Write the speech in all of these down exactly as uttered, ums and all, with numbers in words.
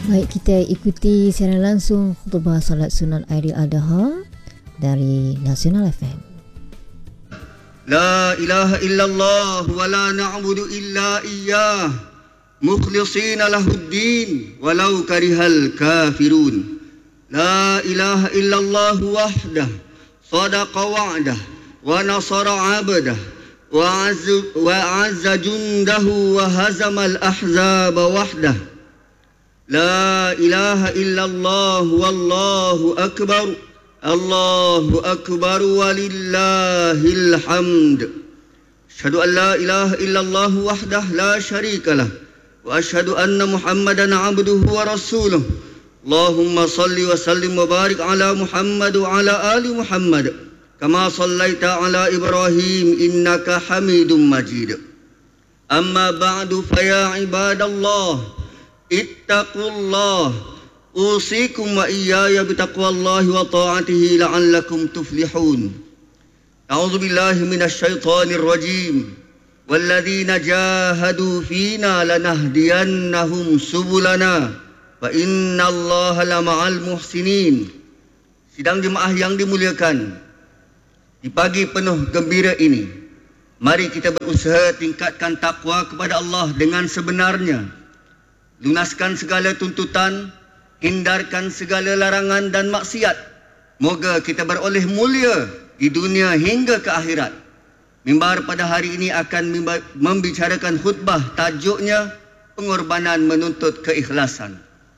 Baik, kita ikuti siaran langsung khutbah salat sunat Aidil Adha dari Nasional F M. La ilaha illallah wa la na'budu illa iyyah mukhlishina lahuddin walau karihal kafirun. La ilaha illallah wahdah sadaqa wa'dah wa nasara 'abdah wa 'azza wa 'azza jundahu wa hazamal ahzaba wahdah. La ilaha illallah wallahu akbar. Allahu akbar walillahil hamd. Asyhadu an la ilaha illallah wahdah la syarikalah wa asyhadu anna Muhammadan abduhu wa rasuluh. Allahumma salli wa sallim wa barik ala Muhammad wa ala ali Muhammad kama sallaita ala Ibrahim innaka Hamidum Majid. Amma ba'du fa ya ibadallah ittaqullah usikum wa iyaya bitaqwallahi wa ta'atihi la'allakum tuflihun. A'udzu billahi minasy syaithanir rajim. Walladzina jahadu fina lanahdiyannahum subulana wa innallaha lama'al muhsinin. Sidang jemaah yang dimuliakan, di pagi penuh gembira ini, mari kita berusaha tingkatkan takwa kepada Allah dengan sebenarnya. Lunaskan segala tuntutan, hindarkan segala larangan dan maksiat. Moga kita beroleh mulia di dunia hingga ke akhirat. Mimbar pada hari ini akan membicarakan khutbah tajuknya pengorbanan menuntut keikhlasan.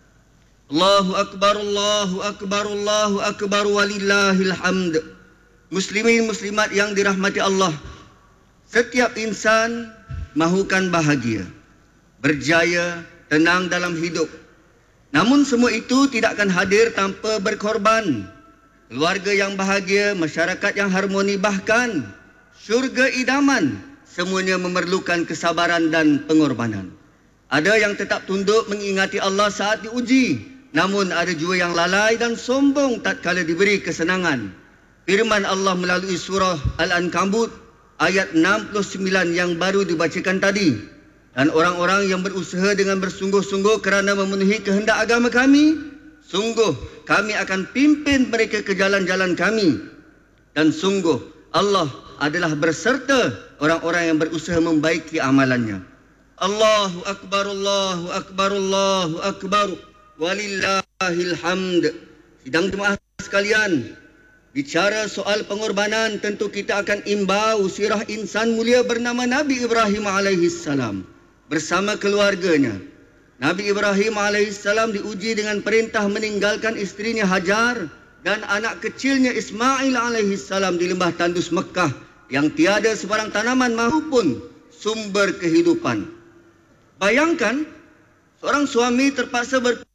Allahu akbar, Allahu akbar, Allahu akbar walillahil hamd. Muslimin muslimat yang dirahmati Allah, setiap insan mahukan bahagia, berjaya, tenang dalam hidup. Namun semua itu tidak akan hadir tanpa berkorban. Keluarga yang bahagia, masyarakat yang harmoni, bahkan syurga idaman, semuanya memerlukan kesabaran dan pengorbanan. Ada yang tetap tunduk mengingati Allah saat diuji, namun ada juga yang lalai dan sombong tatkala diberi kesenangan. Firman Allah melalui surah Al-Ankabut ayat enam puluh sembilan yang baru dibacakan tadi. Dan orang-orang yang berusaha dengan bersungguh-sungguh kerana memenuhi kehendak agama kami, sungguh kami akan pimpin mereka ke jalan-jalan kami. Dan sungguh Allah adalah berserta orang-orang yang berusaha membaiki amalannya. Allahu akbar, Allahu akbar, Allahu akbar walillahil hamd. Sidang jemaah sekalian, bicara soal pengorbanan, tentu kita akan imbau sirah insan mulia bernama Nabi Ibrahim alaihissalam bersama keluarganya. Nabi Ibrahim alaihissalam diuji dengan perintah meninggalkan isterinya Hajar dan anak kecilnya Ismail alaihissalam di lembah tandus Mekah yang tiada sebarang tanaman maupun sumber kehidupan. Bayangkan, seorang suami terpaksa ber